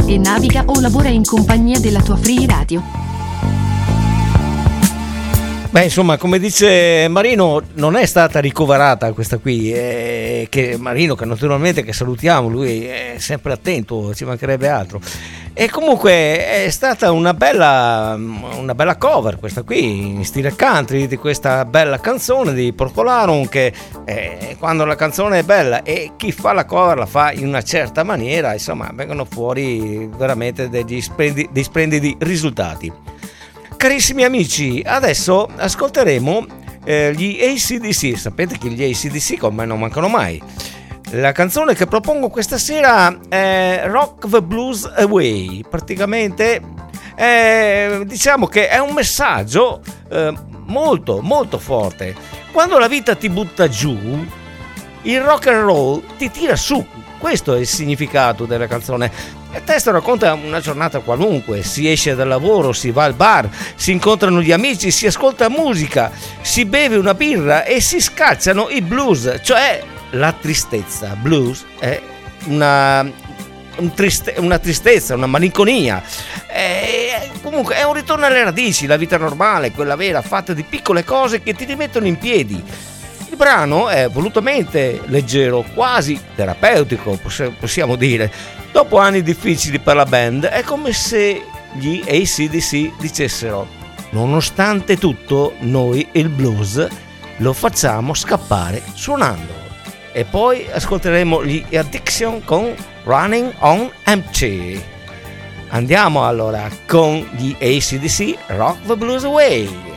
e naviga o lavora in compagnia della tua Free Radio. Beh, insomma, come dice Marino, non è stata ricoverata questa qui, che Marino, che naturalmente che salutiamo, lui è sempre attento, ci mancherebbe altro. E comunque è stata una bella cover questa qui, in stile country, di questa bella canzone di Porcolarum, che quando la canzone è bella e chi fa la cover la fa in una certa maniera, insomma, vengono fuori veramente degli splendidi risultati. Carissimi amici, adesso ascolteremo gli AC/DC. Sapete che gli AC/DC come non mancano mai. La canzone che propongo questa sera è Rock the Blues Away. Praticamente diciamo che è un messaggio molto molto forte. Quando la vita ti butta giù, il rock and roll ti tira su. Questo è il significato della canzone. Il testo racconta una giornata qualunque, si esce dal lavoro, si va al bar, si incontrano gli amici, si ascolta musica, si beve una birra e si scacciano i blues, cioè la tristezza. Blues è una tristezza, una malinconia. Comunque è un ritorno alle radici, la vita normale, quella vera, fatta di piccole cose che ti rimettono in piedi. Il brano è volutamente leggero, quasi terapeutico, possiamo dire. Dopo anni difficili per la band, è come se gli AC/DC dicessero: nonostante tutto, noi il blues lo facciamo scappare suonando. E poi ascolteremo gli Addiction con Running on Empty. Andiamo allora con gli AC/DC, Rock the Blues Away.